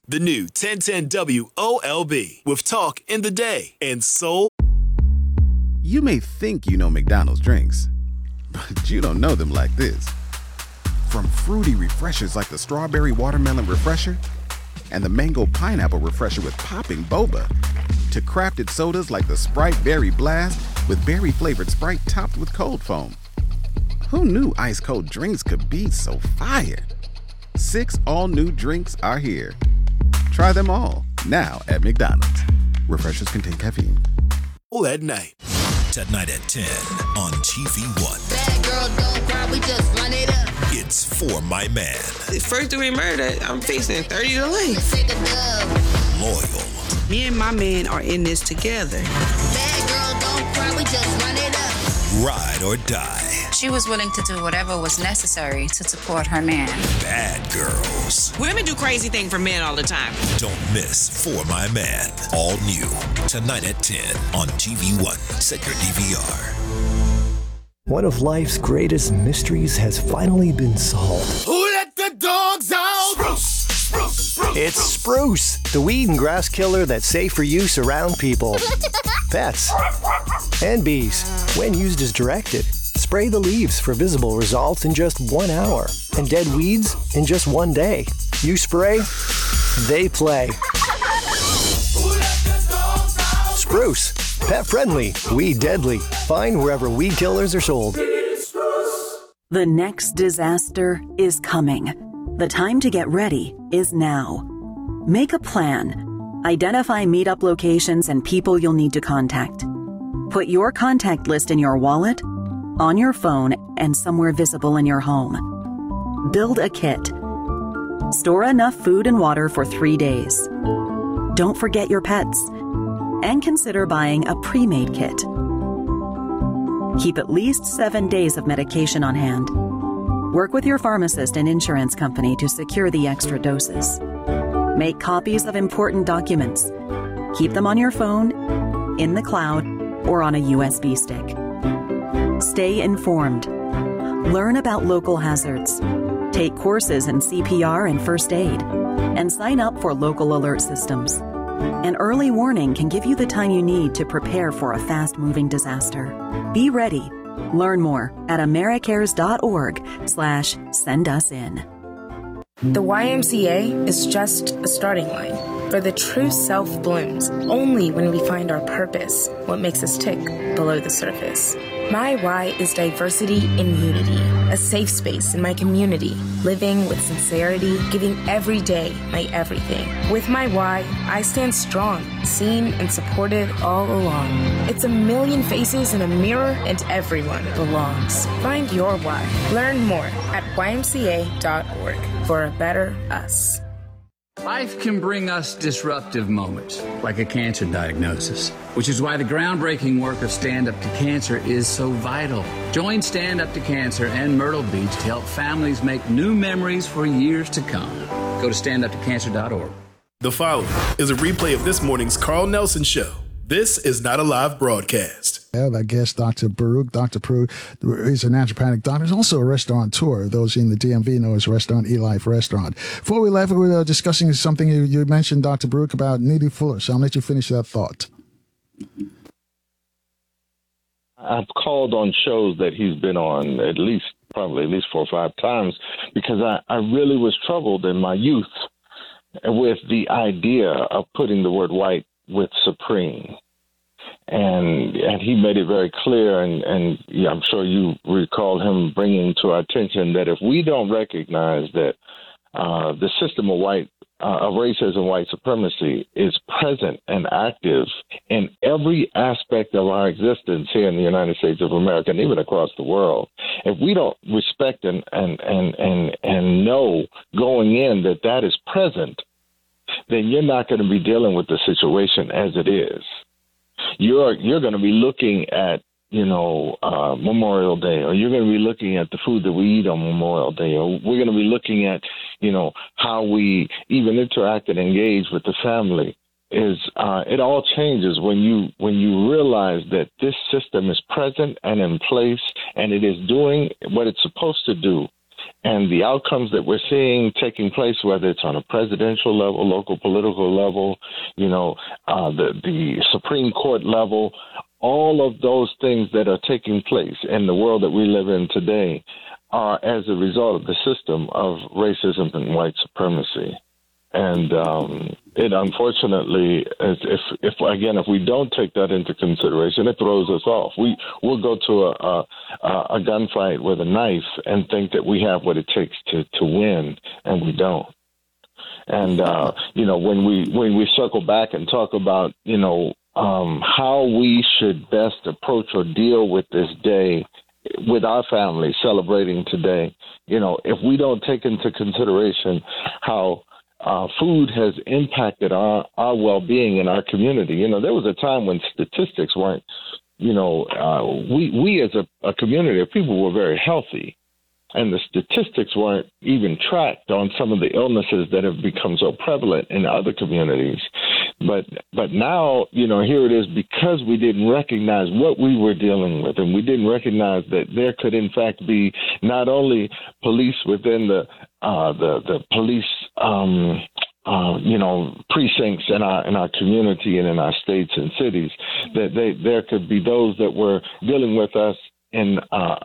The new 1010 WOLB with talk in the day and soul. You may think you know McDonald's drinks, but you don't know them like this. From fruity refreshers like the Strawberry Watermelon Refresher and the Mango Pineapple Refresher with popping boba, to crafted sodas like the Sprite Berry Blast with berry-flavored Sprite topped with cold foam. Who knew ice-cold drinks could be so fire? 6 all-new drinks are here. Try them all, now at McDonald's. Refreshers contain caffeine. All at night. Tonight at 10 on TV1. Bad girl, don't cry, we just run it up. It's For My Man. First degree murder, I'm facing 30 to life. Loyal. Me and my man are in this together. Bad girl, don't cry, we just run it up. Ride or die. She was willing to do whatever was necessary to support her man. Bad girls. Women do crazy things for men all the time. Don't miss For My Man. All new. Tonight at 10 on TV1. Set your DVR. One of life's greatest mysteries has finally been solved. Who let the dogs out? Spruce! It's Spruce, the weed and grass killer that's safe for use around people, pets, and bees. When used as directed, spray the leaves for visible results in just 1 hour, and dead weeds in just 1 day. You spray, they play. Spruce, pet friendly, weed deadly. Find wherever weed killers are sold. The next disaster is coming. The time to get ready is now. Make a plan. Identify meetup locations and people you'll need to contact. Put your contact list in your wallet, on your phone, and somewhere visible in your home. Build a kit. Store enough food and water for 3 days. Don't forget your pets. And consider buying a pre-made kit. Keep at least 7 days of medication on hand. Work with your pharmacist and insurance company to secure the extra doses. Make copies of important documents. Keep them on your phone, in the cloud, or on a USB stick. Stay informed. Learn about local hazards. Take courses in CPR and first aid. And sign up for local alert systems. An early warning can give you the time you need to prepare for a fast-moving disaster. Be ready. Learn more at americares.org/sendusin. The YMCA is just a starting line, for the true self blooms only when we find our purpose, what makes us tick below the surface. My Y is diversity in unity, a safe space in my community, living with sincerity, giving every day my everything. With my Y, I stand strong, seen and supported all along. It's a million faces in a mirror and everyone belongs. Find your Y. Learn more at ymca.org for a better us. Life can bring us disruptive moments, like a cancer diagnosis, which is why the groundbreaking work of Stand Up to Cancer is so vital. Join Stand Up to Cancer and Myrtle Beach to help families make new memories for years to come. Go to standuptocancer.org. The following is a replay of this morning's Carl Nelson Show. This is not a live broadcast. I guess Dr. Baruch. Dr. Baruch is a naturopathic doctor. He's also a restaurateur. Those in the DMV know his restaurant, E-Life Restaurant. Before we left, we were discussing something you mentioned, Dr. Baruch, about Neely Fuller. So I'll let you finish that thought. I've called on shows that he's been on probably at least 4 or 5 times because I really was troubled in my youth with the idea of putting the word white with supreme. And he made it very clear, and yeah, I'm sure you recall him bringing to our attention that if we don't recognize that the system of racism, white supremacy is present and active in every aspect of our existence here in the United States of America and even across the world, if we don't respect and know going in that that is present, then you're not going to be dealing with the situation as it is. You're going to be looking at, Memorial Day, or you're going to be looking at the food that we eat on Memorial Day, or we're going to be looking at, how we even interact and engage with the family. It all changes when you realize that this system is present and in place, and it is doing what it's supposed to do And the outcomes that we're seeing taking place, whether it's on a presidential level, local political level, the Supreme Court level, all of those things that are taking place in the world that we live in today are as a result of the system of racism and white supremacy. And it unfortunately, if we don't take that into consideration, it throws us off. We'll go to a gunfight with a knife and think that we have what it takes to win, and we don't. And when we circle back and talk about how we should best approach or deal with this day with our family celebrating today, if we don't take into consideration how food has impacted our well-being in our community. There was a time when statistics weren't, we as a community of people were very healthy, and the statistics weren't even tracked on some of the illnesses that have become so prevalent in other communities. But now, here it is, because we didn't recognize what we were dealing with, and we didn't recognize that there could in fact be not only police within the police precincts in our community and in our states and cities, that there could be those that were dealing with us in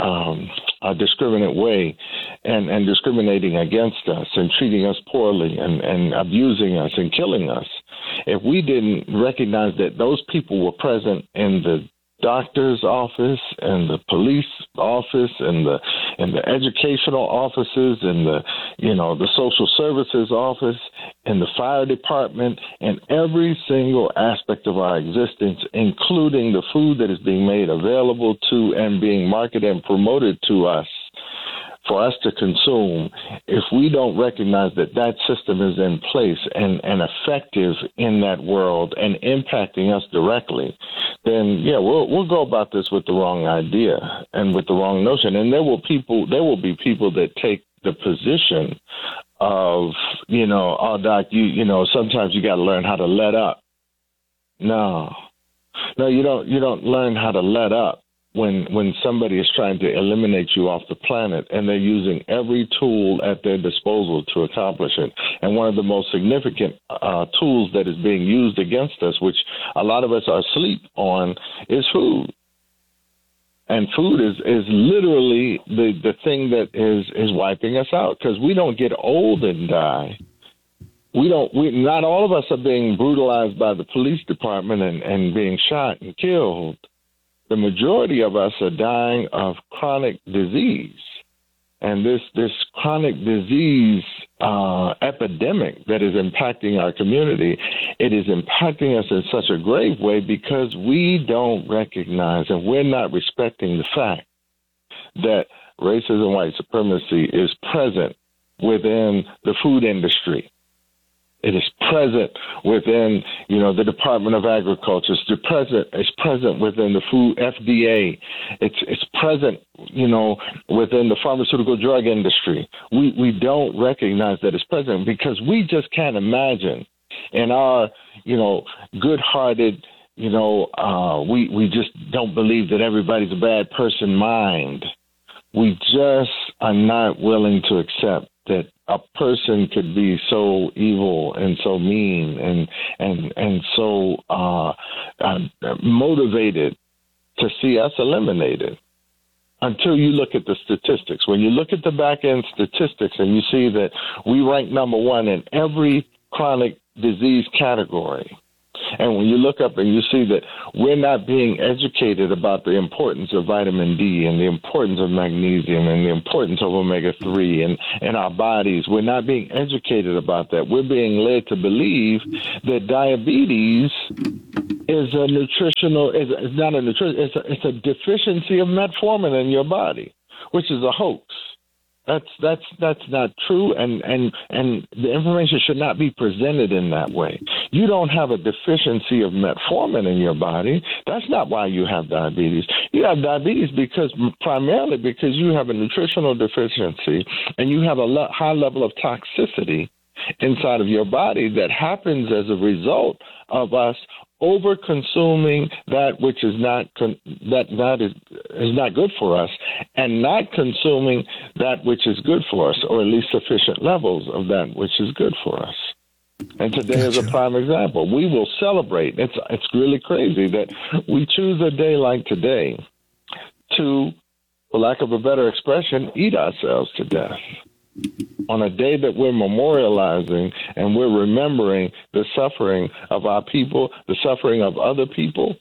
a discriminate way and discriminating against us and treating us poorly and abusing us and killing us. If we didn't recognize that those people were present in the doctor's office and the police office and the educational offices and the social services office and the fire department and every single aspect of our existence, including the food that is being made available to and being marketed and promoted to us for us to consume, if we don't recognize that system is in place and effective in that world and impacting us directly, then we'll go about this with the wrong idea and with the wrong notion. And there will be people that take the position of, doc, sometimes you got to learn how to let up. No, you don't learn how to let up when somebody is trying to eliminate you off the planet, and they're using every tool at their disposal to accomplish it. And one of the most significant tools that is being used against us, which a lot of us are asleep on, is food. And food is literally the thing that is wiping us out, because we don't get old and die. Not all of us are being brutalized by the police department and being shot and killed. The majority of us are dying of chronic disease. And this chronic disease epidemic that is impacting our community, it is impacting us in such a grave way because we don't recognize and we're not respecting the fact that racism and white supremacy is present within the food industry. It is present within, the Department of Agriculture. It's present within the food FDA. It's present, within the pharmaceutical drug industry. We don't recognize that it's present because we just can't imagine in our, good-hearted, we just don't believe that everybody's a bad person mind. We just are not willing to accept that a person could be so evil and so mean and so motivated to see us eliminated. Until you look at the statistics. When you look at the back-end statistics and you see that we rank number one in every chronic disease category, and when you look up and you see that we're not being educated about the importance of vitamin D and the importance of magnesium and the importance of omega-3 in our bodies, we're not being educated about that. We're being led to believe that diabetes is it's a deficiency of metformin in your body, which is a hoax. That's not true, and the information should not be presented in that way. You don't have a deficiency of metformin in your body. That's not why you have diabetes. You have diabetes primarily because you have a nutritional deficiency and you have a high level of toxicity inside of your body that happens as a result of us over consuming that which is not is not good for us, and not consuming that which is good for us, or at least sufficient levels of that which is good for us. And today is a prime example. We will celebrate. It's really crazy that we choose a day like today to, for lack of a better expression, eat ourselves to death. On a day that we're memorializing and we're remembering the suffering of our people, the suffering of other people.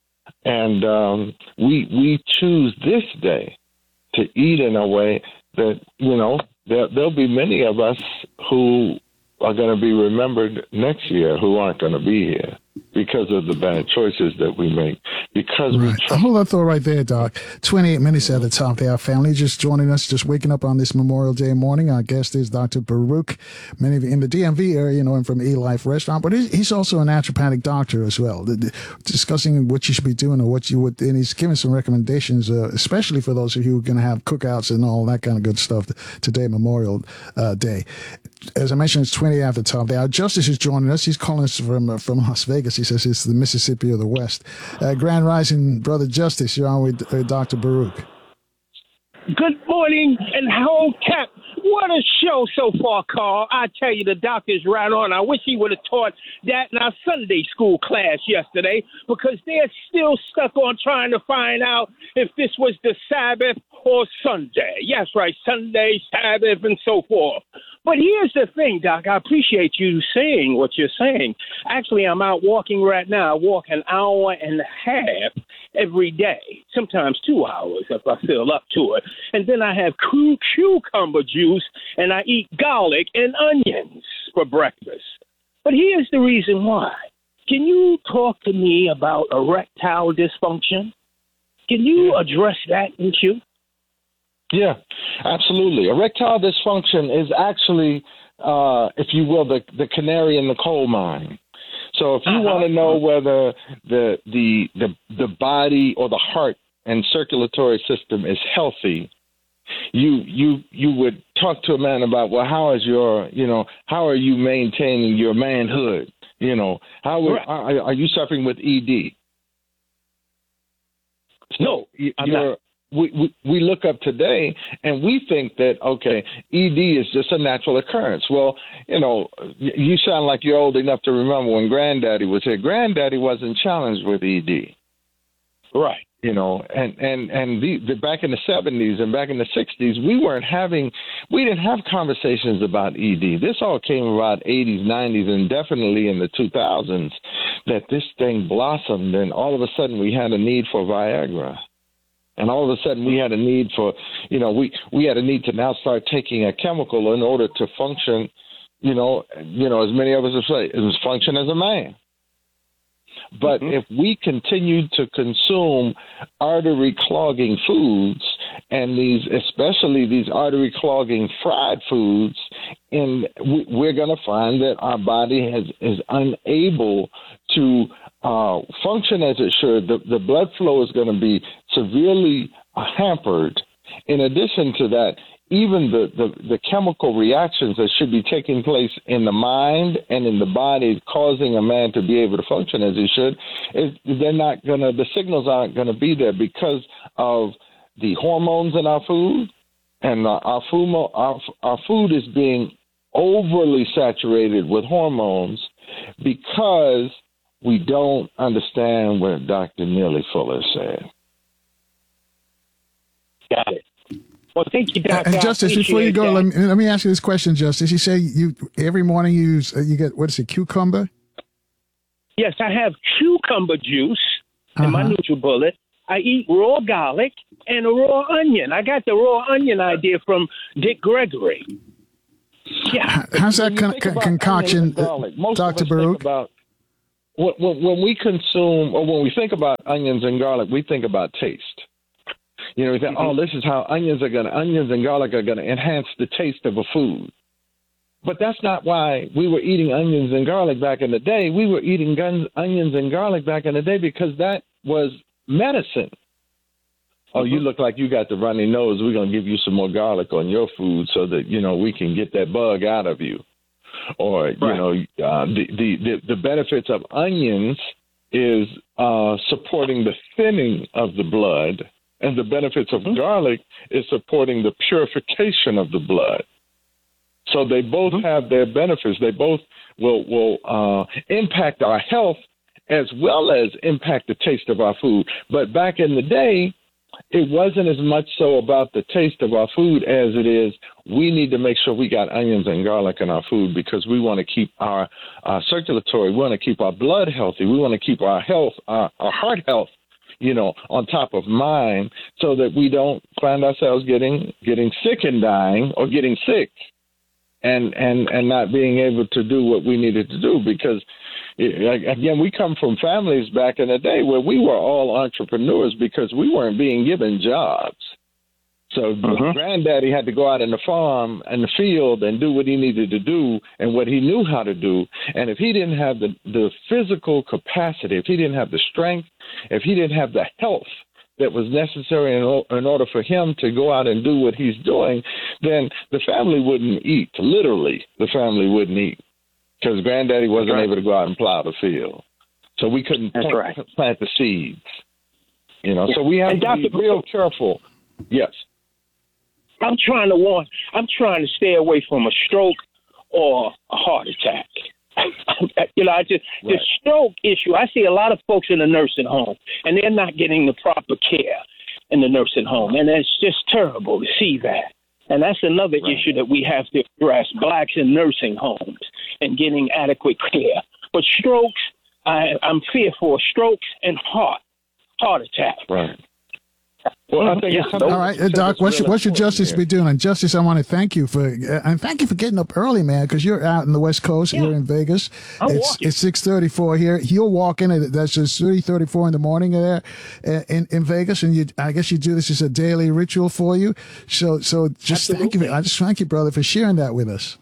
And we choose this day to eat in a way that, there'll be many of us who are going to be remembered next year who aren't going to be here because of the bad choices that we make. Because right. Hold that thought right there, Doc. 28 minutes at the top of the hour. Family just joining us, just waking up on this Memorial Day morning. Our guest is Dr. Baruch. Many of you in the DMV area know him from E-Life Restaurant, but he's also a naturopathic doctor as well, discussing what you should be doing or what you would, and he's giving some recommendations, especially for those of you who are going to have cookouts and all that kind of good stuff today, Memorial Day. As I mentioned, it's 20 after the top of the hour. Justice is joining us. He's calling us from Las Vegas. He says it's the Mississippi of the West. Grand Rising, Brother Justice, you're on with Dr. Baruch. Good morning and whole cap. What a show so far, Carl. I tell you, the doctor's right on. I wish he would have taught that in our Sunday school class yesterday, because they're still stuck on trying to find out if this was the Sabbath or Sunday. Yes, right, Sunday, Sabbath, and so forth. But here's the thing, Doc. I appreciate you saying what you're saying. Actually, I'm out walking right now. I walk an hour and a half every day, sometimes 2 hours if I feel up to it. And then I have cucumber juice, and I eat garlic and onions for breakfast. But here's the reason why. Can you talk to me about erectile dysfunction? Can you address that, wouldn't you? Yeah, absolutely. Erectile dysfunction is actually, if you will, the canary in the coal mine. So if you want to know whether the body or the heart and circulatory system is healthy, you would talk to a man about, well, how are you maintaining your manhood? Are you suffering with ED? No, I'm not. We look up today and we think that, okay, ED is just a natural occurrence. Well, you sound like you're old enough to remember when Granddaddy was here. Granddaddy wasn't challenged with ED. Right. And back in the 70s and back in the 60s, we didn't have conversations about ED. This all came about 80s, 90s, and definitely in the 2000s that this thing blossomed, and all of a sudden we had a need for Viagra. And all of a sudden we had a need for, we had a need to now start taking a chemical in order to function, as many of us have said, is function as a man. But if we continue to consume artery clogging foods, and especially these artery clogging fried foods, and we're going to find that our body is unable to function as it should. The blood flow is going to be severely hampered. In addition to that, even the chemical reactions that should be taking place in the mind and in the body, causing a man to be able to function as he should, the signals aren't going to be there because of the hormones in our food, and our food is being overly saturated with hormones because we don't understand what Dr. Neely Fuller said. Got it. Well, thank you, Doctor. And Justice, before you go, let me ask you this question, Justice. You say every morning you get, what is it, cucumber? Yes, I have cucumber juice in my NutriBullet. I eat raw garlic and a raw onion. I got the raw onion idea from Dick Gregory. Yeah. How's that concoction, Dr. Baruch? When we consume, or when we think about onions and garlic, we think about taste. We think, this is how onions and garlic are going to enhance the taste of a food. But that's not why we were eating onions and garlic back in the day. We were eating onions and garlic back in the day because that was medicine. Oh, you look like you got the runny nose. We're going to give you some more garlic on your food so that, we can get that bug out of you. Or, the benefits of onions is supporting the thinning of the blood, and the benefits of garlic is supporting the purification of the blood. So they both have their benefits. They both will impact our health as well as impact the taste of our food. But back in the day, it wasn't as much so about the taste of our food as it is we need to make sure we got onions and garlic in our food because we want to keep our circulatory, we want to keep our blood healthy, we want to keep our health, our heart health, on top of mind so that we don't find ourselves getting sick and dying or getting sick and not being able to do what we needed to do because again, we come from families back in the day where we were all entrepreneurs because we weren't being given jobs. So Granddaddy had to go out in the farm and the field and do what he needed to do and what he knew how to do. And if he didn't have the physical capacity, if he didn't have the strength, if he didn't have the health that was necessary in order for him to go out and do what he's doing, then the family wouldn't eat. Literally, the family wouldn't eat. Because Granddaddy wasn't able to go out and plow the field. So we couldn't plant the seeds. So we have to be real careful. Yes. I'm trying to stay away from a stroke or a heart attack. The stroke issue, I see a lot of folks in the nursing home, and they're not getting the proper care in the nursing home. And it's just terrible to see that. And that's another issue that we have to address, blacks in nursing homes and getting adequate care. But strokes, I'm fearful of strokes and heart attack. Right. Well, I think all right, Doc. What should Justice be doing? And Justice, I want to thank you for getting up early, man, because you're out in the West Coast. You're in Vegas. It's 6:34 here. You'll walk in. That's just 3:34 in the morning there in Vegas, and I guess you do this as a daily ritual for you. So just thank you. I just thank you, brother, for sharing that with us.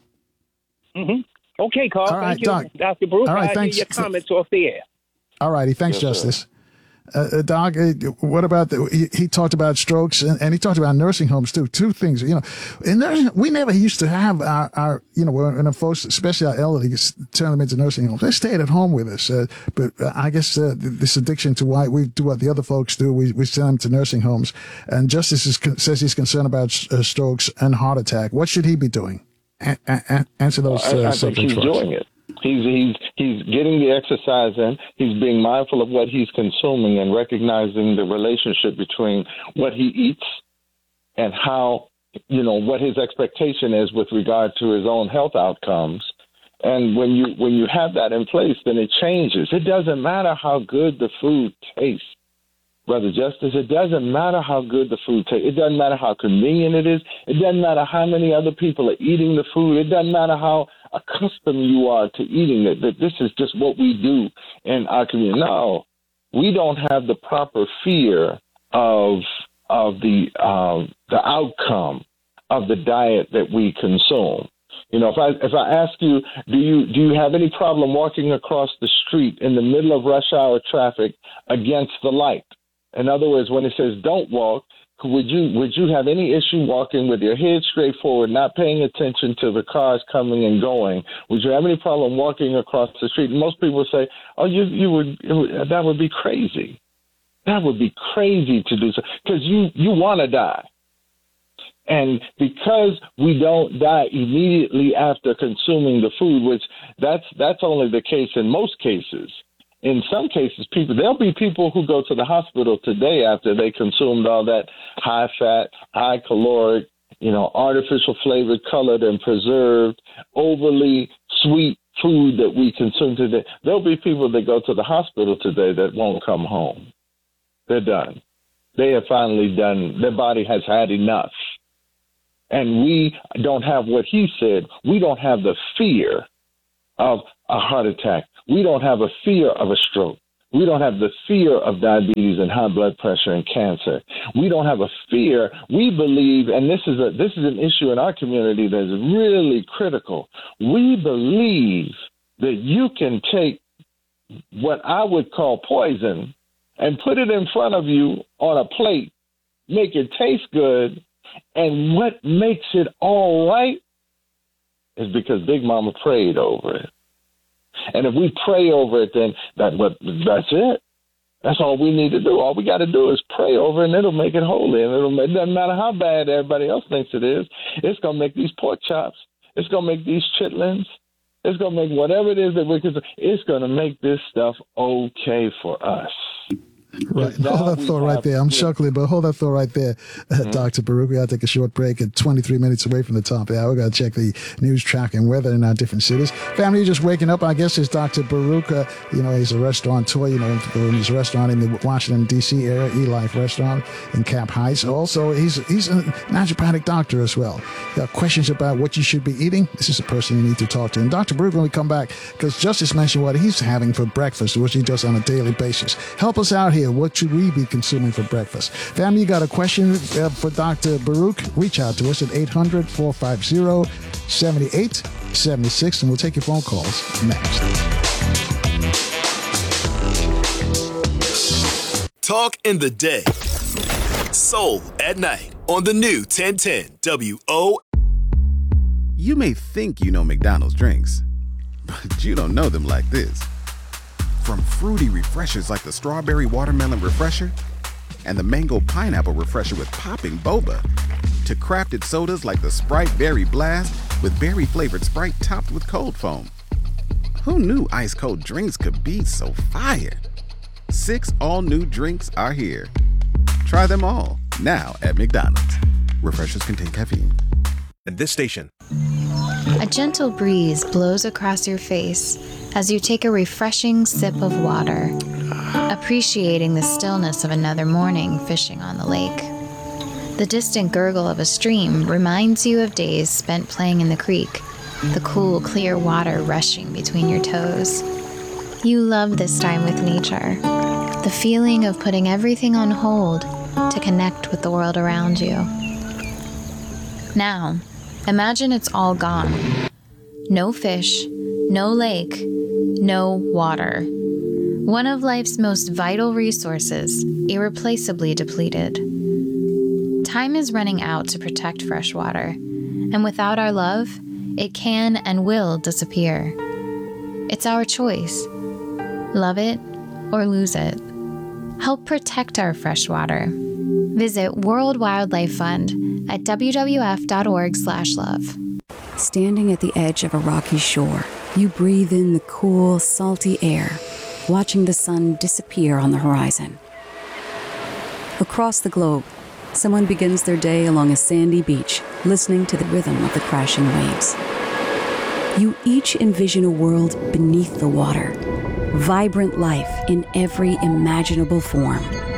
Okay, Carl. All right, thank you, Doc. Dr. Bruce. All right, I'll thanks. hear your comments off the air. All righty, thanks, Justice. Doc, what about he talked about strokes and he talked about nursing homes too. Two things, in nursing, we never used to have our when folks, especially our elderly, turn them into nursing homes. They stayed at home with us, but I guess this addiction to why we do what the other folks do, we send them to nursing homes. And Justice says he's concerned about strokes and heart attack. What should he be doing? Answer those subjects I think he's doing it. He's getting the exercise in. He's being mindful of what he's consuming and recognizing the relationship between what he eats and how, what his expectation is with regard to his own health outcomes. And when you have that in place, then it changes. It doesn't matter how good the food tastes, Brother Justice. It doesn't matter how good the food tastes. It doesn't matter how convenient it is. It doesn't matter how many other people are eating the food. It doesn't matter how accustomed you are to eating it, that this is just what we do in our community. No, we don't have the proper fear of the outcome of the diet that we consume. If I ask you, do you have any problem walking across the street in the middle of rush hour traffic against the light? In other words, when it says don't walk, would you have any issue walking with your head straight forward, not paying attention to the cars coming and going? Would you have any problem walking across the street? And most people say, "Oh, you would. That would be crazy. That would be crazy to do so because you want to die." And because we don't die immediately after consuming the food, which that's only the case in most cases. In some cases, there'll be people who go to the hospital today after they consumed all that high fat, high caloric, artificial flavored, colored, and preserved, overly sweet food that we consume today. There'll be people that go to the hospital today that won't come home. They're done. They have finally done. Their body has had enough. And we don't have what he said. We don't have the fear of a heart attack. We don't have a fear of a stroke. We don't have the fear of diabetes and high blood pressure and cancer. We don't have a fear. We believe, and this is an issue in our community that's really critical. We believe that you can take what I would call poison and put it in front of you on a plate, make it taste good, and what makes it all right is because Big Mama prayed over it. And if we pray over it, then that's it. That's all we need to do. All we got to do is pray over it, and it'll make it holy. And it doesn't matter how bad everybody else thinks it is. It's going to make these pork chops. It's going to make these chitlins. It's going to make whatever it is that we're concerned. It's going to make this stuff okay for us. Right. Hold that thought right there. I'm chuckling, but hold that thought right there, Dr. Baruch. We got to take a short break at 23 minutes away from the top of the hour. We got to check the news track and weather in our different cities. Family just waking up, I guess, is Dr. Baruch. He's a restaurateur, in his restaurant in the Washington, D.C. area, E-Life Restaurant in Cap Heights. Also, he's a naturopathic doctor as well. You got questions about what you should be eating? This is the person you need to talk to. And Dr. Baruch, when we come back, because Justice mentioned what he's having for breakfast, which he does on a daily basis. Help us out here. What should we be consuming for breakfast? Family, you got a question for Dr. Baruch? Reach out to us at 800-450-7876, and we'll take your phone calls next. Talk in the day. Soul at night on the new 1010 WO. You may think you know McDonald's drinks, but you don't know them like this. From fruity refreshers like the Strawberry Watermelon Refresher and the Mango Pineapple Refresher with popping boba, to crafted sodas like the Sprite Berry Blast with berry-flavored Sprite topped with cold foam. Who knew ice-cold drinks could be so fire? 6 all-new drinks are here. Try them all, now at McDonald's. Refreshers contain caffeine. At this station. A gentle breeze blows across your face as you take a refreshing sip of water, appreciating the stillness of another morning fishing on the lake. The distant gurgle of a stream reminds you of days spent playing in the creek, the cool, clear water rushing between your toes. You love this time with nature, the feeling of putting everything on hold to connect with the world around you. Now, imagine it's all gone. No fish, no lake, no water. One of life's most vital resources, irreplaceably depleted. Time is running out to protect fresh water, and without our love, it can and will disappear. It's our choice. Love it or lose it. Help protect our fresh water. Visit World Wildlife Fund at wwf.org/love. Standing at the edge of a rocky shore, you breathe in the cool, salty air, watching the sun disappear on the horizon. Across the globe, someone begins their day along a sandy beach, listening to the rhythm of the crashing waves. You each envision a world beneath the water, vibrant life in every imaginable form.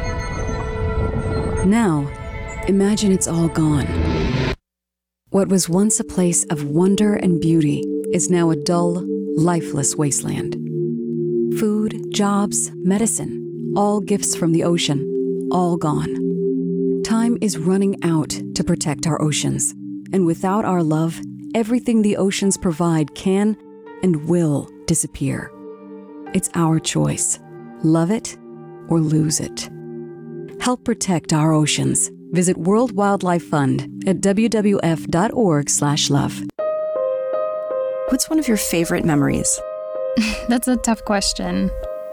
Now, imagine it's all gone. What was once a place of wonder and beauty is now a dull, lifeless wasteland. Food, jobs, medicine, all gifts from the ocean, all gone. Time is running out to protect our oceans, and without our love, everything the oceans provide can and will disappear. It's our choice. Love it or lose it. Help protect our oceans. Visit World Wildlife Fund at wwf.org/love. What's one of your favorite memories? That's a tough question.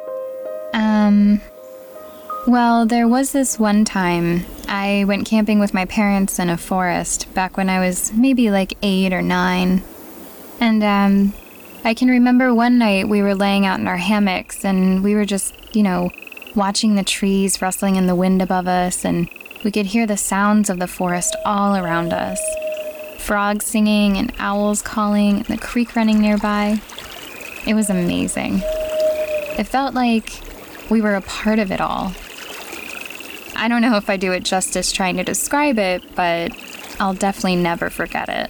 Well, there was this one time I went camping with my parents in a forest back when I was maybe like 8 or 9. And I can remember one night we were laying out in our hammocks and we were just, watching the trees rustling in the wind above us, and we could hear the sounds of the forest all around us. Frogs singing and owls calling and the creek running nearby. It was amazing. It felt like we were a part of it all. I don't know if I do it justice trying to describe it, but I'll definitely never forget it.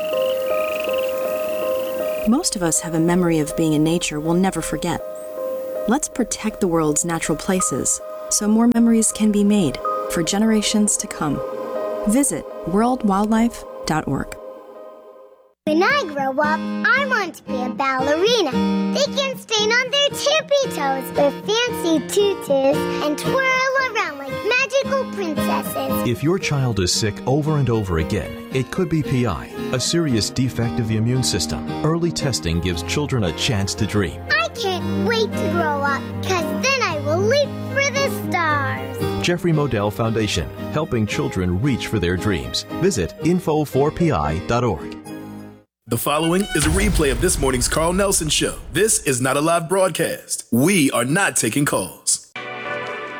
Most of us have a memory of being in nature we'll never forget. Let's protect the world's natural places so more memories can be made for generations to come. Visit worldwildlife.org. When I grow up, I want to be a ballerina. They can stand on their tippy toes with fancy tutus and twirl around like magic beautiful princesses. If your child is sick over and over again, it could be PI, a serious defect of the immune system. Early testing gives children a chance to dream. I can't wait to grow up, because then I will leap for the stars. Jeffrey Modell Foundation, helping children reach for their dreams. Visit info4pi.org. The following is a replay of this morning's Carl Nelson Show. This is not a live broadcast. We are not taking calls.